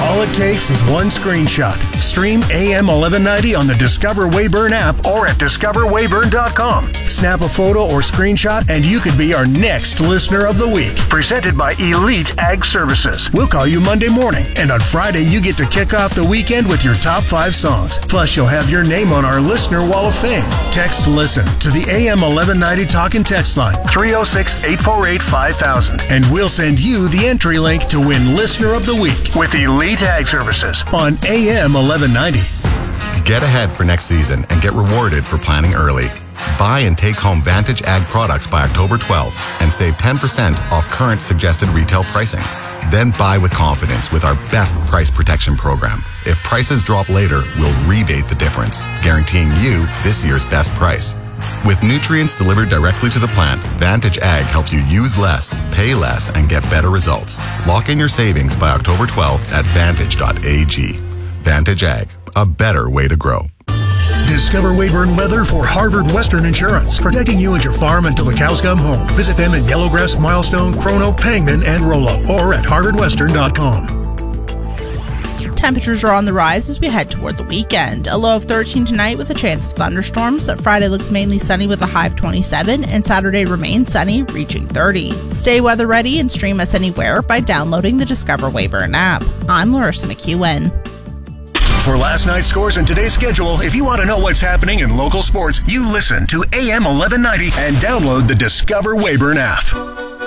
All it takes is one screenshot. Stream AM 1190 on the Discover Weyburn app or at discoverweyburn.com. Snap a photo or screenshot and you could be our next Listener of the Week. Presented by Elite Ag Services. We'll call you Monday morning, and on Friday you get to kick off the weekend with your top 5 songs. Plus you'll have your name on our Listener Wall of Fame. Text LISTEN to the AM 1190 talk and text line 306-848-5000, and we'll send you the entry link to win Listener of the Week with Elite Ag Services on AM 1190. Get ahead for next season and get rewarded for planning early. Buy and take home Vantage Ag products by October 12th and save 10% off current suggested retail pricing. Then buy with confidence with our best price protection program. If prices drop later, we'll rebate the difference, guaranteeing you this year's best price. With nutrients delivered directly to the plant, Vantage Ag helps you use less, pay less, and get better results. Lock in your savings by October 12th at vantage.ag. Vantage Ag, a better way to grow. Discover Weyburn weather for Harvard Western Insurance, protecting you and your farm until the cows come home. Visit them in Yellowgrass, Milestone, Chrono, Pangman, and Rollo, or at harvardwestern.com. Temperatures are on the rise as we head toward the weekend. A low of 13 tonight with a chance of thunderstorms. Friday looks mainly sunny with a high of 27, and Saturday remains sunny, reaching 30. Stay weather ready and stream us anywhere by downloading the Discover Weyburn app. I'm Larissa McEwen. For last night's scores and today's schedule, if you want to know what's happening in local sports, you listen to AM 1190 and download the Discover Weyburn app.